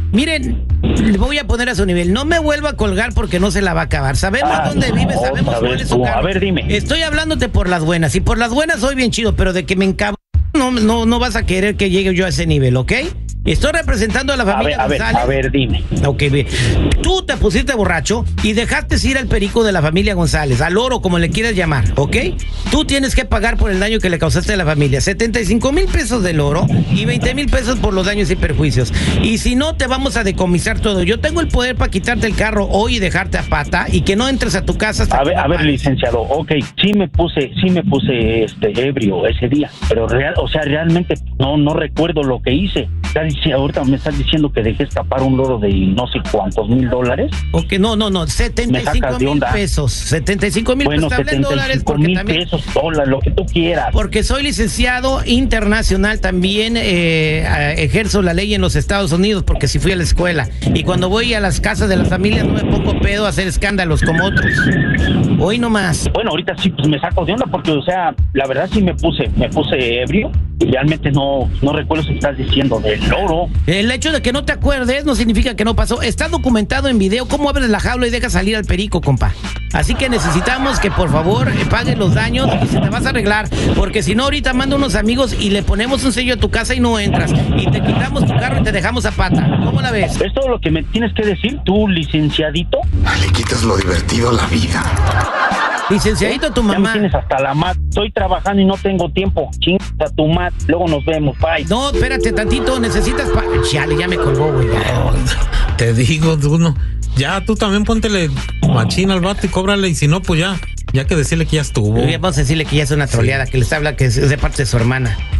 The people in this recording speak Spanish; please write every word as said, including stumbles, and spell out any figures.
Miren, le voy a poner a su nivel. No me vuelva a colgar porque no se la va a acabar. Sabemos Ah, dónde no, vive, sabemos otra cuál vez es su tú. carro. A ver, dime. Estoy hablándote por las buenas. Y por las buenas soy bien chido, pero de que me encabro, no, no, no vas a querer que llegue yo a ese nivel, ¿ok? Estoy representando a la A ver, familia a ver, González. a ver, dime. Ok, bien. Tú te pusiste borracho y dejaste ir al perico de la familia González, al loro, como le quieras llamar, ¿ok? Tú tienes que pagar por el daño que le causaste a la familia. setenta y cinco mil pesos del oro y veinte mil pesos por los daños y perjuicios. Y si no, te vamos a decomisar todo. Yo tengo el poder para quitarte el carro hoy y dejarte a pata y que no entres a tu casa hasta A que ver, no a ver, pagues. licenciado, ok, sí me puse, sí me puse este ebrio ese día, pero real, o sea, realmente no, no recuerdo lo que hice. Ya dice, ahorita me estás diciendo que dejé escapar un loro de no sé cuántos mil dólares. Ok, no, no, no, setenta y Me cinco sacas de mil onda. pesos. setenta y cinco mil Bueno, pesos. Te hablé en setenta y dólares cinco porque mil también. pesos, dólares, lo que tú quieras. Porque soy licenciado internacional, también eh, ejerzo la ley en los Estados Unidos, porque si fui a la escuela. Y cuando voy a las casas de las familias no me pongo pedo a hacer escándalos como otros. Hoy no más. Bueno, ahorita sí, pues me saco de onda porque, o sea, la verdad sí me puse, me puse ebrio y realmente no, no recuerdo si estás diciendo del loro. El hecho de que no te acuerdes no significa que no pasó. Está documentado en video cómo abres la jaula y dejas salir al perico, compa. Así que necesitamos que por favor eh, pagues los daños y se te vas a arreglar. Porque si no, ahorita mando unos amigos y le ponemos un sello a tu casa y no entras. Y te quitamos tu carro y te dejamos a pata. ¿Cómo la ves? ¿Es todo lo que me tienes que decir, tú, licenciadito? Le quitas lo divertido a la vida. Licenciadito, tu Ya me mamá. tienes hasta la mat. Estoy trabajando y no tengo tiempo. Chinga tu mat. Luego nos vemos. Bye. No, espérate tantito, necesitas pa... Chale, ya me colgó, güey. ya. Te digo, tú no. Ya, tú también póntele machina al vato y cóbrale. Y si no, pues ya. Ya que decirle que ya estuvo. Vamos a decirle que ya es una troleada, que les habla que es de parte de su hermana.